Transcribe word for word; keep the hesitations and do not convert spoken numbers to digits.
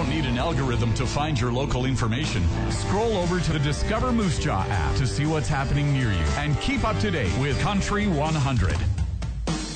don't need an algorithm to find your local information. Scroll over to the Discover Moose Jaw app to see what's happening near you and keep up to date with Country one hundred.